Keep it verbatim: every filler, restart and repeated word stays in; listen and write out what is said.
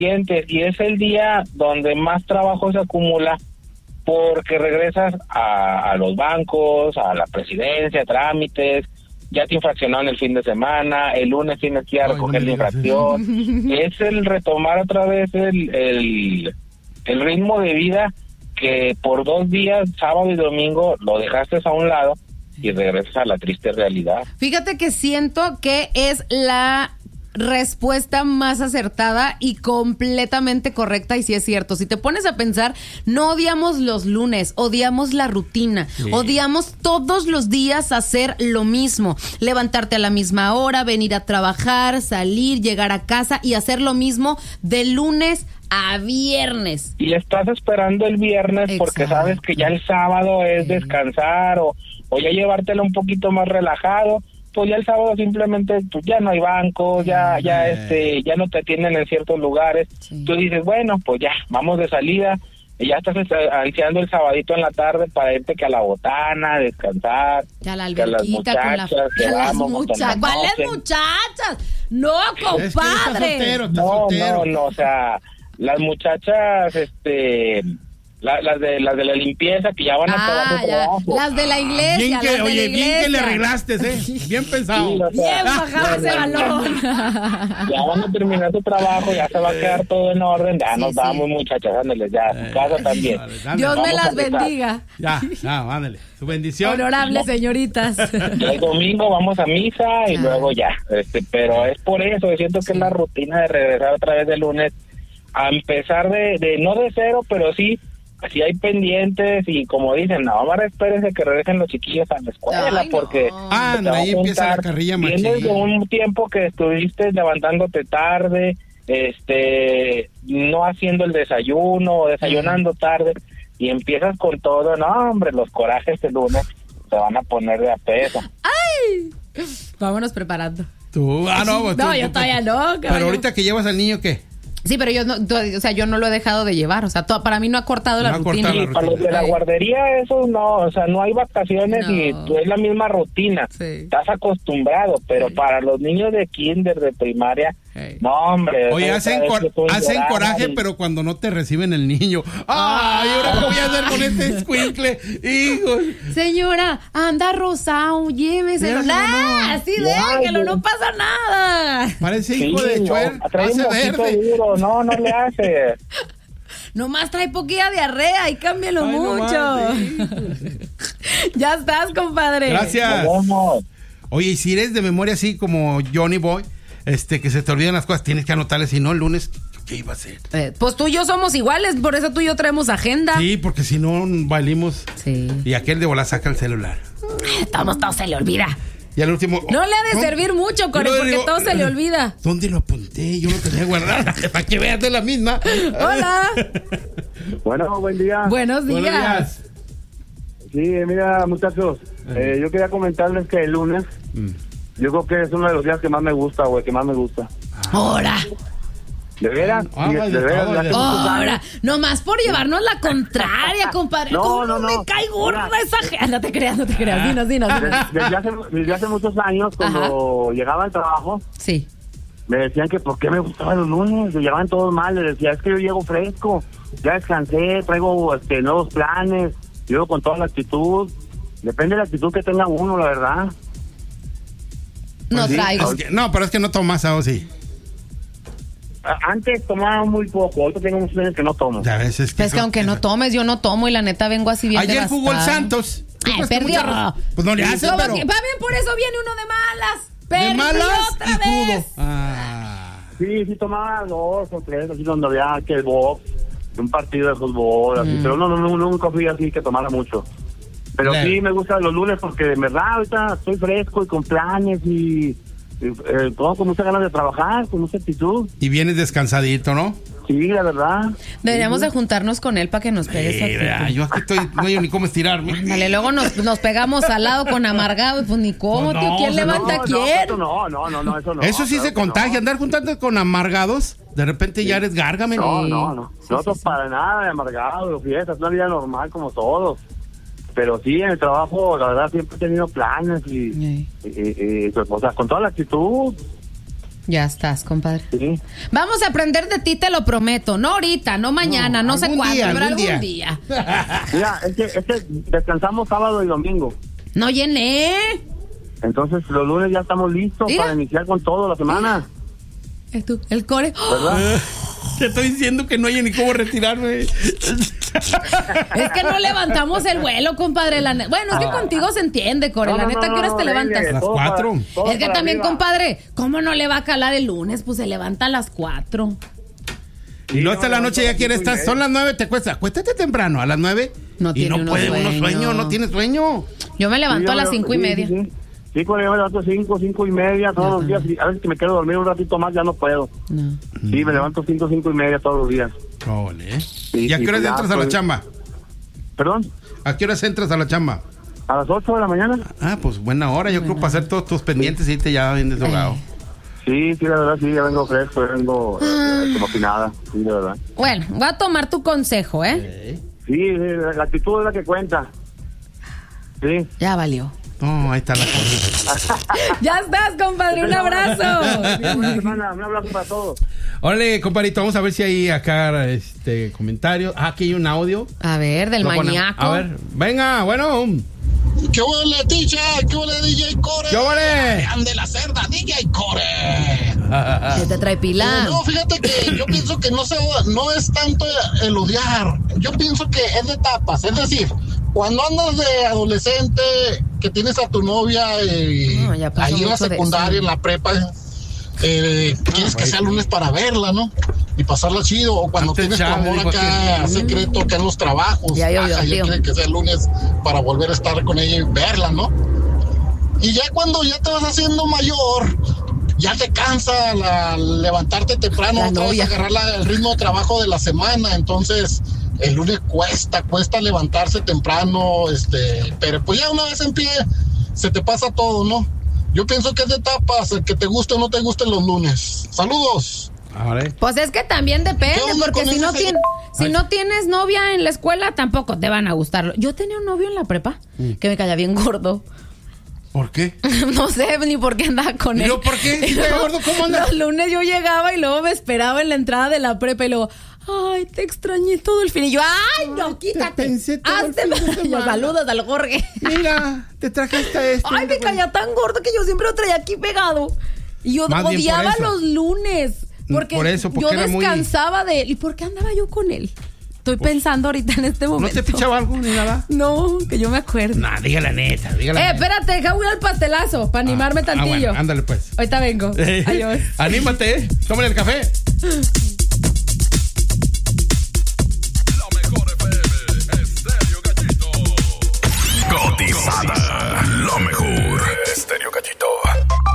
y es el día donde más trabajo se acumula porque regresas a, a los bancos, a la presidencia, trámites, ya te infraccionaron el fin de semana, el lunes tienes que ir a recoger la infracción. Es el retomar otra vez el, el, el ritmo de vida que por dos días, sábado y domingo, lo dejaste a un lado y regresas a la triste realidad. Fíjate que siento que es la respuesta más acertada y completamente correcta, y sí es cierto. Si te pones a pensar, no odiamos los lunes, odiamos la rutina, sí. Odiamos todos los días hacer lo mismo, levantarte a la misma hora, venir a trabajar, salir, llegar a casa y hacer lo mismo de lunes a viernes. Y estás esperando el viernes. Exacto. Porque sabes que ya el sábado es sí. descansar o, o ya llevártelo un poquito más relajado. Pues ya el sábado simplemente pues ya no hay bancos, ya ya este ya no te atienden en ciertos lugares. Sí. Tú dices, bueno, pues ya, vamos de salida, y ya estás ansiando el sabadito en la tarde para irte que a la botana, descansar, ya la alberquita, que a las muchachas, que vamos, muchachas, ¿cuáles muchachas? No, compadre. Es que está soltero, está no, soltero. no, no, o sea, las muchachas, este... La, las de las de la limpieza que ya van a ah, acabar trabajo. Las de la iglesia. Bien que, las oye, de la iglesia. Bien que le arreglaste, ¿eh? Bien pensado. Sí, o sea, bien bajado ese balón. Ya van a terminar su trabajo, ya se va a quedar todo en orden. Ya sí, nos damos, sí. muchachas, ándale, ya, a su casa también. Vale, dale, Dios vamos me las bendiga. Ya, ya, ándale. Su bendición. Honorables señoritas. El domingo vamos a misa y ah. luego ya. Este, pero es por eso, siento que sí. es la rutina de regresar otra vez el lunes, a empezar de, de no de cero, pero sí. Si hay pendientes y como dicen, no, ahora espérense que regresen los chiquillos a la escuela. Ay, no. Porque ah, no, ahí empieza la carrilla machina. Vienes de un tiempo que estuviste levantándote tarde, este, no haciendo el desayuno, desayunando tarde, y empiezas con todo. No, hombre, los corajes el lunes se van a poner de a peso. ¡Ay! Vámonos preparando. Tú, ah, no, no, tú, yo tú, todavía no. Pero yo... ahorita que llevas al niño, ¿qué? Sí, pero yo no, o sea, yo no lo he dejado de llevar, o sea, to, para mí no ha cortado no la, ha rutina. Cortado la rutina. Para los de la guardería eso no, o sea, no hay vacaciones no. y es la misma rutina. Sí. Estás acostumbrado, pero sí. para los niños de kinder, de primaria, hey. no, hombre. Oye, hacen, cor- hacen coraje, y... pero cuando no te reciben el niño. ¡Ay, ahora qué voy a hacer con este escuincle! ¡Hijo! Señora, anda rosado, lléveselo. ¡Nah! Así déjelo, no pasa nada. Parece hijo sí, de Chuer, no, hace verde. Duro. No, no le hace. Nomás trae poquilla diarrea y cámbialo Ay, mucho. No más, sí. Ya estás, compadre. Gracias. Oye, y si eres de memoria así como Johnny Boy, este, que se te olvidan las cosas, tienes que anotarle, si no, el lunes, ¿qué iba a hacer? Eh, pues tú y yo somos iguales, por eso tú y yo traemos agenda. Sí, porque si no, bailimos. Sí. Y aquel de bola saca el celular. Estamos, todo se le olvida. Y al último... No le ha de servir mucho, Core, porque digo, todo se le olvida. ¿Dónde lo apunté? Yo lo tenía guardado para que veas de la misma. Hola. Bueno, buen día. Buenos días. Buenos días. Sí, mira, muchachos, eh, yo quería comentarles que el lunes, mm. yo creo que es uno de los días que más me gusta, güey, que más me gusta. Ahora. ¿De veras? Ah, sí, de, de veras. De ahora, nomás por llevarnos la contraria, compadre. No, ¿Cómo no, no. me cae gorda esa gente? No te creas, no te creas. Dinos, dinos. dinos. Desde, hace, desde hace muchos años, cuando Ajá. llegaba al trabajo, sí. me decían que por qué me gustaban los lunes. Me llevaban todos mal. Les decía, es que yo llego fresco. Ya descansé, traigo este, nuevos planes. Llego con toda la actitud. Depende de la actitud que tenga uno, la verdad. No pues traigo. Sí. Es que, no, pero es que no tomas algo así. Antes tomaba muy poco, ahorita tengo muchos años que no tomo. Ya ves, es que, es que aunque no tomes, yo no tomo y la neta vengo así bien ayer devastada. jugó el Santos. Ay, perdió. Pues no le hace, no, pero... Va bien, por eso viene uno de malas. Perdió de malas otra y vez. crudo. Ah. Sí, sí tomaba dos o tres, así donde había que el box, un partido de fútbol, así, mm. pero no, no, no, nunca fui así que tomara mucho. Pero Le. sí me gustan los lunes porque de verdad ahorita estoy fresco y con planes y... Eh, todo con muchas ganas de trabajar, con mucha actitud. Y vienes descansadito, ¿no? Sí, la verdad. Deberíamos sí. de juntarnos con él para que nos pegue esa actitud. Yo aquí estoy, no hay ni cómo estirarme. Ándale, luego nos, nos pegamos al lado con amargado y pues ni cómo, no, tío, ¿quién no, levanta no, a quién? No, no, no, no, eso no. Eso sí claro se contagia, no. andar juntando con amargados, de repente sí. ya eres gárgame. No, no, no. Sí, Nosotros sí, sí. para nada de amargados, fiestas, una vida normal como todos. Pero sí, en el trabajo, la verdad, siempre he tenido planes y, sí. y, y, y pues, o sea, con toda la actitud. Ya estás, compadre. Sí. Vamos a aprender de ti, te lo prometo. No ahorita, no mañana, no, no sé cuándo, día, pero algún algún día. día. Mira, es que, es que descansamos sábado y domingo. No llené. Entonces los lunes ya estamos listos Mira. para iniciar con todo la semana. Es tú, el core. ¿Verdad? Te estoy diciendo que no hay ni cómo retirarme. Es que no levantamos el vuelo, compadre. La ne- bueno, es que Ah. contigo se entiende, Core. No, La no, neta, no, ¿qué horas no, te levantas? venga, A las todo cuatro. para- todo Es que para también, arriba. compadre, ¿cómo no le va a calar el lunes? Pues se levanta a las cuatro. Y luego hasta no, la no, noche no, ya no, quiere no, estar. no, Son las nueve, te cuesta. Acuéstate temprano, a las nueve. No y tiene no uno puede uno sueño. sueño, no tiene sueño. Yo me levanto Sí, yo a las me- cinco y sí, media. Sí, sí. Sí, cuando yo me levanto cinco, cinco y media todos los días. Y a veces que me quedo dormir un ratito más, ya no puedo. No. Sí, me levanto cinco, cinco y media todos los días. Ole. Sí, ¿Y a sí, qué horas ya, entras a la pues. chamba? ¿Perdón? ¿A qué horas entras a la chamba? ¿A las ocho de la mañana? Ah, pues buena hora. Yo creo para hacer todos tus pendientes y irte ya bien desahogado. Sí, sí, la verdad, sí, ya vengo fresco, ya vengo Ah. eh, como si nada. Sí, de verdad. Bueno, voy a tomar tu consejo, ¿eh? Sí, sí, la la actitud es la que cuenta. Sí. Ya valió. No, ahí está la cosa. Ya estás, compadre. Un abrazo. Buena semana, un abrazo para todos. Órale, compadrito, vamos a ver si hay acá este comentarios. Ah, aquí hay un audio. A ver, del Lo ponemos. maníaco. A ver, venga, bueno. ¿Qué huele, teacher? ¿Qué huele, D J Core? ¿Qué huele? Ande la cerda, D J Core. ¿Qué te trae pila? No, fíjate que yo pienso que no se, no es tanto el odiar. Yo pienso que es de etapas. Es decir, cuando andas de adolescente, que tienes a tu novia y No, ya pasó ahí en la mucho de secundaria, eso. en la prepa, eh, quieres que sea lunes para verla, ¿no? Y pasarla chido. O cuando Antes tienes tu chale, amor dijo acá aquel. secreto, acá en los trabajos. Ya llovió, Ajá, tío. quiere que sea lunes para volver a estar con ella y verla, ¿no? Y ya cuando ya te vas haciendo mayor, ya te cansa la, levantarte temprano, La otra vez novia. agarrar la- el ritmo de trabajo de la semana. Entonces, el lunes cuesta, cuesta levantarse temprano, este, pero pues ya una vez en pie, se te pasa todo, ¿no? Yo pienso que es de etapas, el que te guste o no te gusten los lunes. Saludos. Ahora. Pues es que también depende, ¿Qué onda porque con si ese no, señor? tien- si Ay. no tienes novia en la escuela, tampoco te van a gustar. Yo tenía un novio en la prepa que me caía bien gordo. ¿Por qué? No sé ni por qué andaba con ¿Y él. luego por qué? Y ¿Qué gordo? ¿Cómo anda? Los lunes yo llegaba y luego me esperaba en la entrada de la prepa y luego, ay, te extrañé todo el fin. Y yo, ay, no, quítate. pensé todo el Hazte- fin de Yo, semana. saludos al Jorge. Mira, te traje hasta esto. Ay, me caía tan gordo que yo siempre lo traía aquí pegado. Y yo Más bien por odiaba eso. los lunes. Porque, Por eso, porque yo era muy- descansaba de él. ¿Y por qué andaba yo con él? Estoy pensando ahorita en este ¿No momento. te pichaba algo ni nada? No, que yo me acuerdo. No, diga la neta, diga la Eh, neta. espérate, deja voy al pastelazo para animarme Ah, tantillo. bueno, ándale pues. Ahorita vengo. Adiós. Anímate, tómale el café.